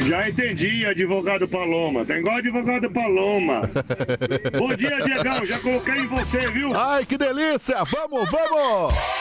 Já entendi, advogado Paloma. Tem igual advogado Paloma. Bom dia, Diegão. Já coloquei em você, viu? Ai, que delícia! Vamos, vamos!